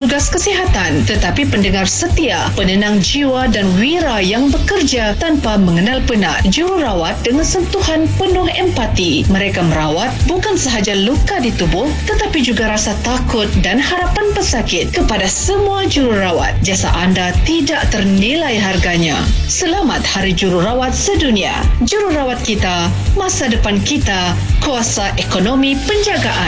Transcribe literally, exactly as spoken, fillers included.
petugas kesihatan, tetapi pendengar setia, penenang jiwa dan wira yang bekerja tanpa mengenal penat. Jururawat dengan sentuhan penuh empati. Mereka merawat bukan sahaja luka di tubuh, tetapi juga rasa takut dan harapan pesakit. Kepada semua jururawat, jasa anda tidak ternilai harganya. Selamat Hari Jururawat Sedunia. Jururawat kita, masa depan kita, kuasa ekonomi penjagaan.